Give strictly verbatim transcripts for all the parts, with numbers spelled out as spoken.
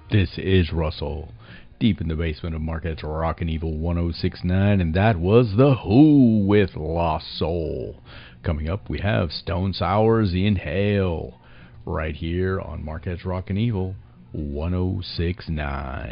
This is Russell, deep in the basement of Marquette's Rockin' Evil one oh six point nine, and that was The Who with Lost Soul. Coming up, we have Stone Sour's Inhale, right here on Marquette's Rockin' Evil one oh six point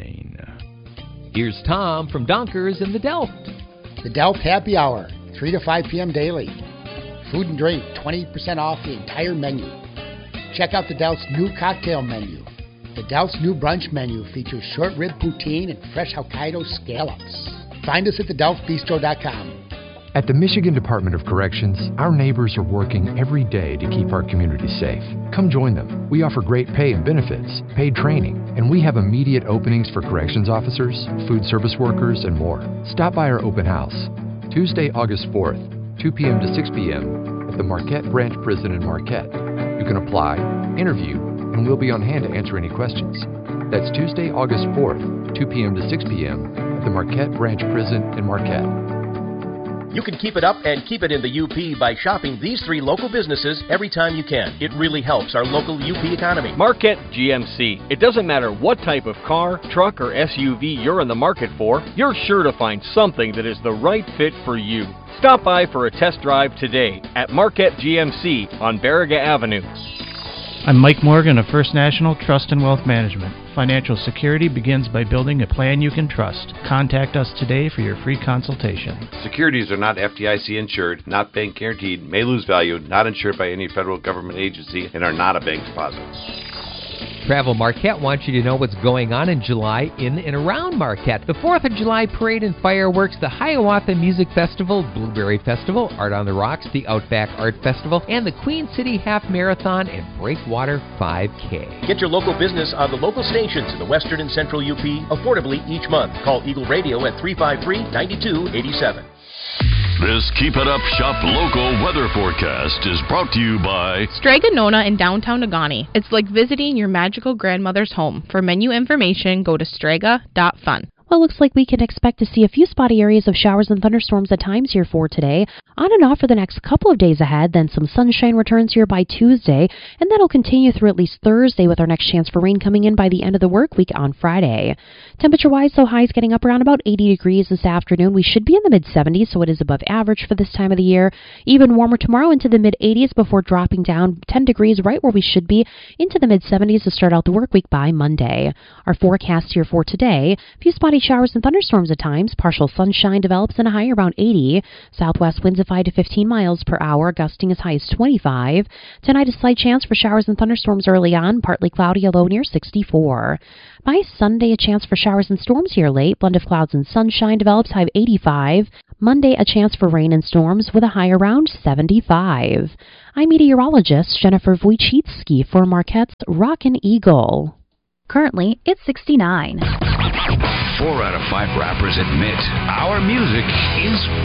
nine. Here's Tom from Donkers in the Delft. The Delft Happy Hour, three to five p.m. daily. Food and drink, twenty percent off the entire menu. Check out the Delft's new cocktail menu. The Delft's new brunch menu features short rib poutine and fresh Hokkaido scallops. Find us at the delft bistro dot com. At the Michigan Department of Corrections, our neighbors are working every day to keep our community safe. Come join them. We offer great pay and benefits, paid training, and we have immediate openings for corrections officers, food service workers, and more. Stop by our open house, Tuesday, August fourth, two p.m. to six p.m. at the Marquette Branch Prison in Marquette. You can apply, interview, and we'll be on hand to answer any questions. That's Tuesday, August fourth, two p.m. to six p.m. at the Marquette Branch Prison in Marquette. You can keep it up and keep it in the U P by shopping these three local businesses every time you can. It really helps our local U P economy. Marquette G M C. It doesn't matter what type of car, truck, or S U V you're in the market for, you're sure to find something that is the right fit for you. Stop by for a test drive today at Marquette G M C on Barriga Avenue. I'm Mike Morgan of First National Trust and Wealth Management. Financial security begins by building a plan you can trust. Contact us today for your free consultation. Securities are not F D I C insured, not bank guaranteed, may lose value, not insured by any federal government agency, and are not a bank deposit. Travel Marquette wants you to know what's going on in July in and around Marquette. The fourth of July Parade and Fireworks, the Hiawatha Music Festival, Blueberry Festival, Art on the Rocks, the Outback Art Festival, and the Queen City Half Marathon and Breakwater five K. Get your local business on the local stations in the western and central U P affordably each month. Call Eagle Radio at three five three, nine two eight seven. This Keep It Up Shop Local weather forecast is brought to you by Strega Nona in downtown Negaunee. It's like visiting your magical grandmother's home. For menu information, go to strega dot fun. Well, it looks like we can expect to see a few spotty areas of showers and thunderstorms at times here for today. On and off for the next couple of days ahead, then some sunshine returns here by Tuesday, and that'll continue through at least Thursday with our next chance for rain coming in by the end of the work week on Friday. Temperature-wise, so highs getting up around about eighty degrees this afternoon. We should be in the mid-seventies, so it is above average for this time of the year. Even warmer tomorrow into the mid-eighties before dropping down ten degrees right where we should be into the mid-seventies to start out the work week by Monday. Our forecast here for today, a few spotty showers and thunderstorms at times. Partial sunshine develops in a high around eighty. Southwest winds of five to fifteen miles per hour, gusting as high as twenty-five. Tonight, a slight chance for showers and thunderstorms early on, partly cloudy, a low near sixty-four. By Sunday, a chance for showers and storms here late. Blend of clouds and sunshine develops, high of eighty-five. Monday, a chance for rain and storms with a high around seventy-five. I'm meteorologist Jennifer Wojcicki for Marquette's Rockin' Eagle. Currently, it's sixty-nine. Four out of five rappers admit our music is